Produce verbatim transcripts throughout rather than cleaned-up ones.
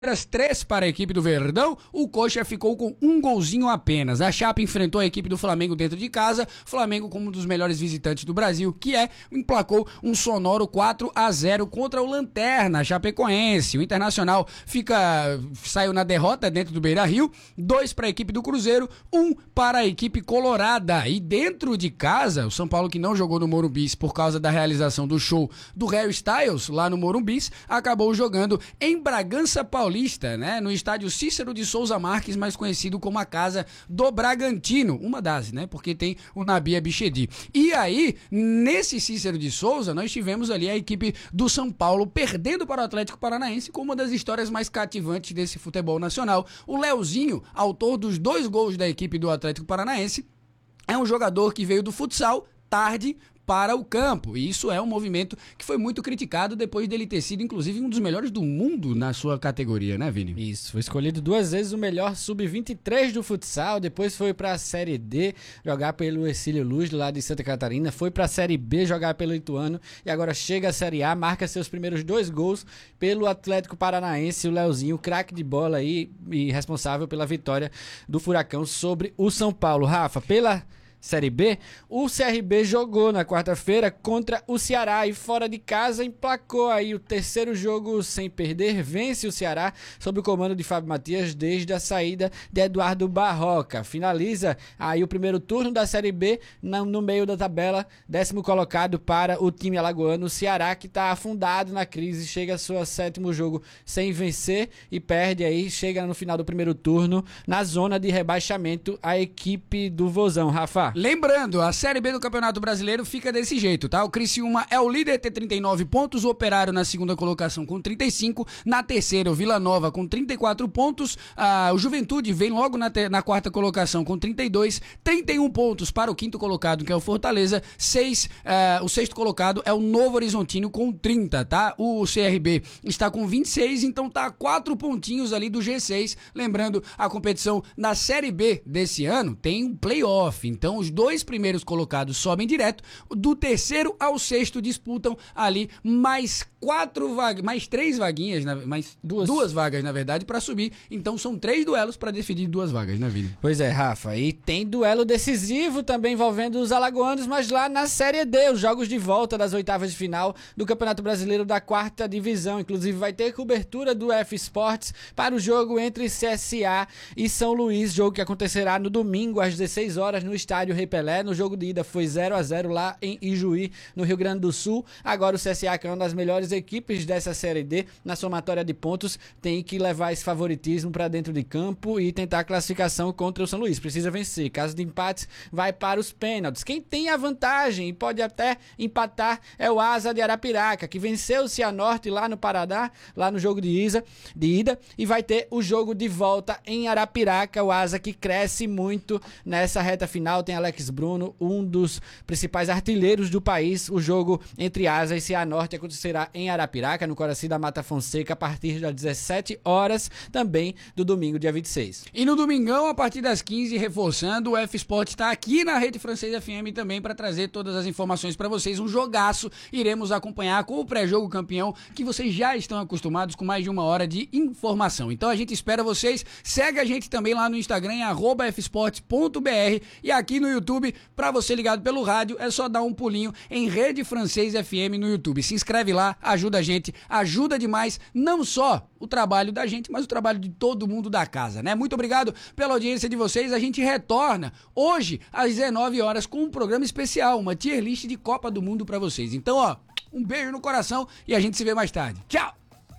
Três para a equipe do Verdão, o Coxa ficou com um golzinho apenas. A Chape enfrentou a equipe do Flamengo dentro de casa, Flamengo como um dos melhores visitantes do Brasil, que é, emplacou um sonoro quatro a zero contra o Lanterna Chapecoense. O Internacional fica, saiu na derrota dentro do Beira-Rio, dois para a equipe do Cruzeiro, um para a equipe colorada. E dentro de casa, o São Paulo, que não jogou no Morumbi por causa da realização do show do Harry Styles lá no Morumbi, acabou jogando em Bragança Paulista, né, no estádio Cícero de Souza Marques, mais conhecido como a Casa do Bragantino, uma das, né, porque tem o Nabi Abichedi. E aí, nesse Cícero de Souza, nós tivemos ali a equipe do São Paulo perdendo para o Atlético Paranaense com uma das histórias mais cativantes desse futebol nacional. O Leozinho, autor dos dois gols da equipe do Atlético Paranaense, é um jogador que veio do futsal tarde para o campo, e isso é um movimento que foi muito criticado depois dele ter sido, inclusive, um dos melhores do mundo na sua categoria, né, Vini? Isso, foi escolhido duas vezes o melhor sub vinte e três do futsal, depois foi para a Série D jogar pelo Ercílio Luz, lá de Santa Catarina, foi para a Série B jogar pelo Ituano, e agora chega à Série A, marca seus primeiros dois gols pelo Atlético Paranaense, o Leozinho, craque de bola aí, e responsável pela vitória do Furacão sobre o São Paulo. Rafa, pela Série B, o C R B jogou na quarta-feira contra o Ceará e fora de casa emplacou aí o terceiro jogo sem perder, vence o Ceará sob o comando de Fábio Matias desde a saída de Eduardo Barroca. Finaliza aí o primeiro turno da Série B no, no meio da tabela, décimo colocado para o time alagoano. O Ceará, que está afundado na crise, chega ao seu sétimo jogo sem vencer e perde aí, chega no final do primeiro turno na zona de rebaixamento a equipe do Vozão. Rafa? Lembrando, a Série B do Campeonato Brasileiro fica desse jeito, tá? O Criciúma é o líder, tem trinta e nove pontos, o Operário na segunda colocação com trinta e cinco, na terceira o Vila Nova com trinta e quatro pontos, ah, o Juventude vem logo na, te- na quarta colocação com trinta e dois, trinta e um pontos para o quinto colocado, que é o Fortaleza, seis, ah, o sexto colocado é o Novo Horizontino com trinta, tá? O C R B está com vinte e seis, então tá a quatro pontinhos ali do G seis, lembrando, a competição na Série B desse ano tem um playoff, então os dois primeiros colocados sobem direto, do terceiro ao sexto disputam ali mais quatro vagas, mais três vaguinhas, mais duas, duas vagas na verdade para subir, então são três duelos para definir duas vagas, né, Vini? Pois é, Rafa, e tem duelo decisivo também envolvendo os alagoanos, mas lá na Série D, os jogos de volta das oitavas de final do Campeonato Brasileiro da quarta divisão, inclusive vai ter cobertura do F-Sports para o jogo entre C S A e São Luís, jogo que acontecerá no domingo às dezesseis horas no estádio Rei Pelé. No jogo de ida foi zero a zero lá em Ijuí, no Rio Grande do Sul. Agora o C S A, que é uma das melhores equipes dessa Série D, na somatória de pontos, tem que levar esse favoritismo para dentro de campo e tentar a classificação contra o São Luís. Precisa vencer. Caso de empate, vai para os pênaltis. Quem tem a vantagem e pode até empatar é o Asa de Arapiraca, que venceu o Cianorte lá no Paraná, lá no jogo de, Isa, de ida, e vai ter o jogo de volta em Arapiraca. O Asa que cresce muito nessa reta final, tem Alex Bruno, um dos principais artilheiros do país. O jogo entre Asa e Cianorte acontecerá em Arapiraca, no Coraci da Mata Fonseca, a partir das dezessete horas, também do domingo, dia vinte e seis. E no domingão, a partir das quinze, reforçando, o F-Sport está aqui na Rede Francesa F M também para trazer todas as informações para vocês. Um jogaço, iremos acompanhar com o pré-jogo campeão, que vocês já estão acostumados com mais de uma hora de informação. Então a gente espera vocês, segue a gente também lá no Instagram, em arroba f sports ponto b r, e aqui no YouTube, para você ligado pelo rádio, é só dar um pulinho em Rede Francês F M no YouTube. Se inscreve lá, ajuda a gente, ajuda demais, não só o trabalho da gente, mas o trabalho de todo mundo da casa, né? Muito obrigado pela audiência de vocês. A gente retorna hoje às dezenove horas com um programa especial, uma tier list de Copa do Mundo para vocês. Então, ó, um beijo no coração e a gente se vê mais tarde. Tchau!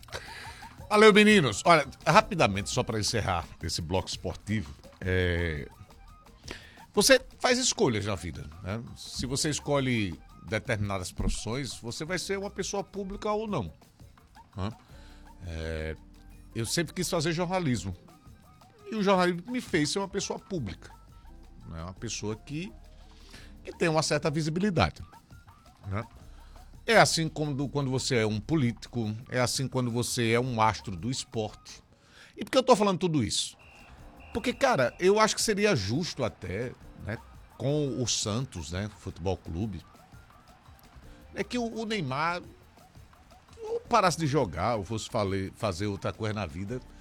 Valeu, meninos. Olha, rapidamente, só para encerrar esse bloco esportivo, é... você faz escolhas na vida, né? Se você escolhe determinadas profissões, você vai ser uma pessoa pública ou não, né? É... Eu sempre quis fazer jornalismo, e o jornalismo me fez ser uma pessoa pública, né? Uma pessoa que, que tem uma certa visibilidade, né? É assim quando, quando você é um político, é assim quando você é um astro do esporte. E por que eu tô falando tudo isso? Porque, cara, eu acho que seria justo até, né, com o Santos, né, Futebol Clube, é que o, o Neymar parasse de jogar ou fosse fale- fazer outra coisa na vida,